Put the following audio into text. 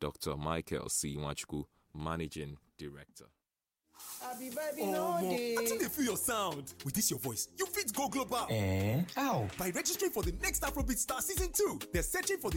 Dr. Michael C. Nwachukwu, Managing Director. I think they feel your sound. With this your voice, you fit go global. How? By registering for the next Afrobeat Star Season 2. They're searching for the